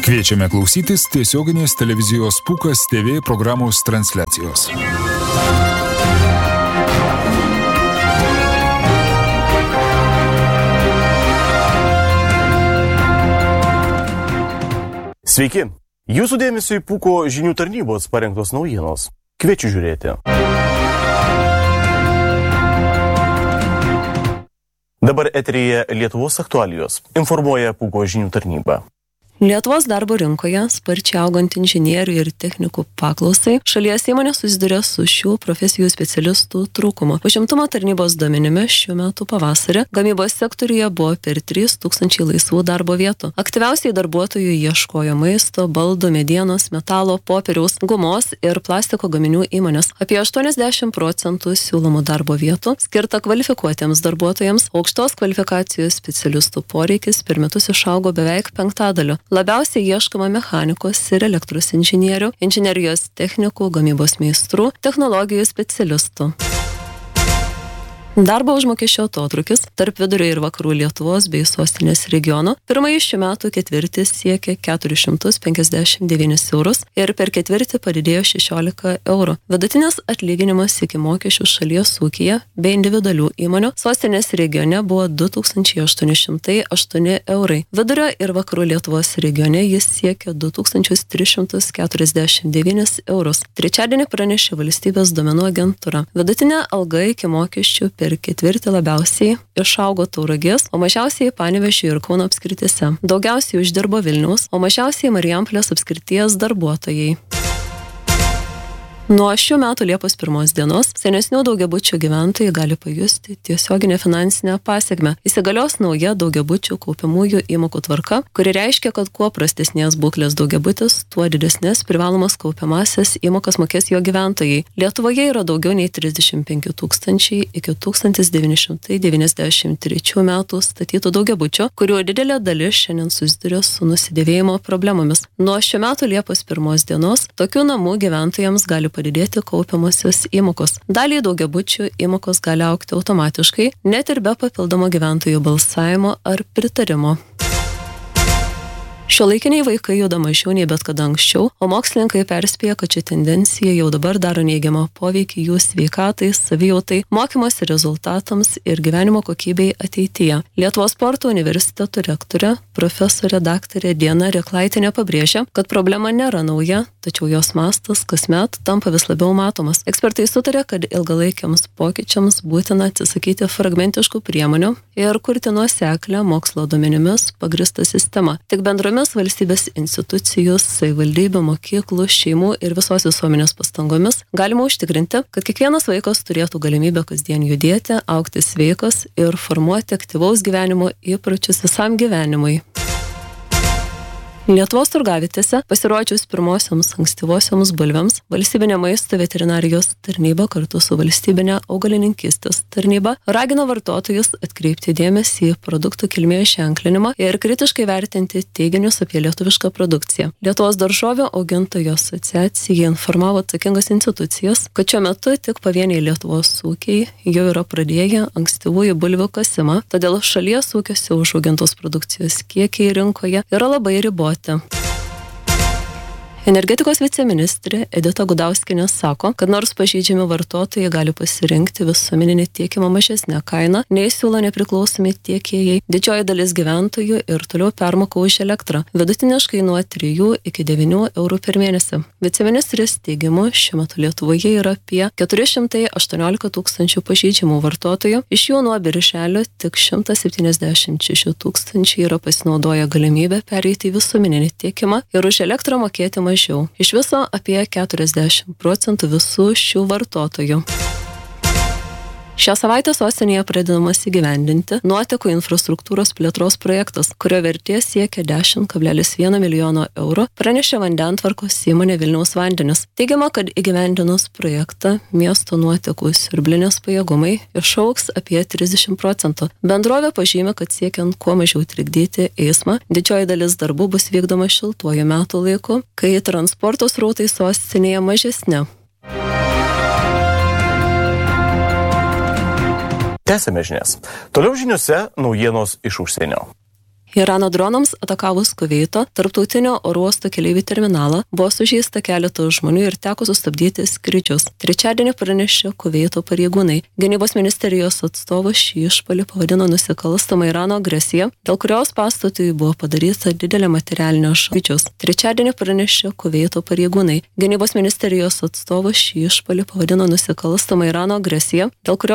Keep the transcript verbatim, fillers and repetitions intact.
Kviečiame klausytis tiesioginės televizijos Pūkas T V programos transliacijos. Sveiki! Jūsų dėmesio į Pūko žinių tarnybos parengtos naujienos. Kviečiu žiūrėti. Dabar eteryje Lietuvos aktualijos. Informuoja Pūko žinių tarnyba. Lietuvos darbo rinkoje sparčiai augant inžinierių ir technikų paklausai, šalies įmonės susiduria su šių profesijų specialistų trūkumu. Užimtumo tarnybos duomenimis šių metų pavasarį gamybos sektoriuje buvo per trys tūkstančiai laisvų darbo vietų. Aktyviausiai darbuotojų ieškojo maisto, baldų, medienos, metalo, popieriaus, gumos ir plastiko gaminių įmonės. Apie aštuoniasdešimt procentų siūlomų darbo vietų skirta kvalifikuotiems darbuotojams, aukštos kvalifikacijos specialistų poreikis per metus išaugo beveik penktadaliu. Labiausiai ieškoma mechanikos ir elektros inžinierių, inžinerijos technikų, gamybos meistrų, technologijų specialistų. Darbo užmokesčio atotrūkis tarp vidurio ir vakarų Lietuvos bei sostinės regionų pirmąjį šių metų ketvirtį siekė keturis šimtus penkiasdešimt devynis eurus ir per ketvirtį padidėjo šešiolika eurų. Vidutinis atlyginimas iki mokesčių šalies ūkyje bei individualių įmonių sostinės regione buvo du tūkstančiai aštuoni šimtai aštuoni eurai. Vidurio ir vakarų Lietuvos regione jis siekė du tūkstančius tris šimtus keturiasdešimt devynis eurus. Trečiadienį pranešė valstybės duomenų agentūra. Vidutinė alga iki mokesčių per ketvirtį labiausiai išaugo Tauragės, o mažiausiai Panevėžio ir Kauno apskrityse. Daugiausiai uždirbo Vilniaus, o mažiausiai Marijampolės apskrities darbuotojai. Nuo šių metų Liepos pirmos dienos senesnių daugiabučių gyventojai gali pajusti tiesioginę finansinę pasekmę. Įsigalios nauja daugiabučių kaupiamųjų įmokų tvarka, kuri reiškia, kad kuo prastesnės būklės daugiabutis, tuo didesnės privalomas kaupiamasias įmokas mokės jo gyventojai. Lietuvoje yra daugiau nei trisdešimt penki tūkstančiai iki tūkstantis devyni šimtai devyniasdešimt trečių metų statytų daugiabučių, kurių didelė dalis šiandien susiduria su nusidėvėjimo problemomis. Nuo šių metų Liepos pirmos dienos tokių namų gyventojams gali padidėti kaupiamosios įmokos. Dalį daugiabučių įmokos gali augti automatiškai, net ir be papildomo gyventojų balsavimo ar pritarimo. Šiuolaikiniai vaikai juda mažiau nei bet kada anksčiau, o mokslininkai perspėja, kad ši tendencija jau dabar daro neigiamą poveikį jų sveikatai, savijautai, mokymosi rezultatams ir gyvenimo kokybei ateityje. Lietuvos sporto universiteto rektorė, profesorė daktarė Diana Reklaitienė pabrėžia, kad problema nėra nauja, tačiau jos mastas kasmet tampa vis labiau matomas. Ekspertai sutarė, kad ilgalaikiams pokyčiams būtina atsisakyti fragmentiškų priemonių ir kurti nuoseklią mokslo duomenimis pagristą sistemą. Tik bendromis valstybės institucijų, savivaldybių, mokyklų, šeimų ir visos visuomenės pastangomis galima užtikrinti, kad kiekvienas vaikas turėtų galimybę kasdien judėti, augti sveikas ir formuoti aktyvaus gyvenimo įpročius visam gyvenimui. Lietuvos turgavietėse pasirodžius pirmosioms ankstyvosioms bulvėms, valstybinė maisto veterinarijos tarnyba kartu su valstybinė augalininkystės tarnyba ragino vartotojus atkreipti dėmesį į produktų kilmės ženklinimą ir kritiškai vertinti teiginius apie lietuvišką produkciją. Lietuvos daržovių augintojų asociacija informavo atsakingas institucijas, kad šiuo metu tik pavieniai Lietuvos ūkiai jau yra pradėję ankstyvųjų bulvių kasimą, todėl šalies ūkiuose užaugintos produkcijos kiekiai rinkoje yra labai riboti. Energetikos viceministrė Edita Gudauskienė sako, kad nors pažeidžiami vartotojai gali pasirinkti visuomeninį tiekimą mažesnę kainą, nei siūlo nepriklausomi tiekėjai, didžioji dalis gyventojų ir toliau permoka už elektrą, vidutiniškai nuo trijų iki devynių eurų per mėnesį. Viceministrės teigimu, šiuo metu Lietuvoje yra apie keturi šimtai aštuoniolika tūkstančių pažeidžiamų vartotojų, iš jų nuo birželio tik šimtas septyniasdešimt šeši tūkstančiai yra pasinaudoję galimybę pereiti į visuomeninį tiekimą ir už elektrą mokėti mažiau. Iš viso apie keturiasdešimt procentų visų šių vartotojų. Šią savaitę sostinėje pradedamas įgyvendinti nuotekų infrastruktūros plėtros projektas, kurio vertė siekia dešimt kablelis vienas milijono eurų, pranešė vandentvarkos įmonė Vilniaus vandenys. Teigiama, kad įgyvendinus projektą miesto nuotekų siurblinės pajėgumai išaugs apie trisdešimt procentų. Bendrovė pažymė, kad siekiant kuo mažiau trikdyti eismą, didžioji dalis darbų bus vykdoma šiltuoju metų laiku, kai transporto srautai sostinėje mažesni. Tęsime žinias. Toliau žiniuose naujienos iš užsienio. Irano dronams atakavus Kuveito tarptautinio oro uosto keleivių terminalą buvo sužeista keletas žmonių ir teko sustabdyti skrydžius. Trečiadienį pranešė Kuveito pareigūnai. Gynybos ministerijos atstovas šį išpuolį pavadino nusikalstamą Irano agresiją, dėl kurios pastatui buvo padaryta didelė materialinė žala. Trečiadienį pranešė Kuveito pareigūnai. Gynybos ministerijos atstovas šį išpuolį pavadino nusikalstamą Irano agresiją, dėl kurios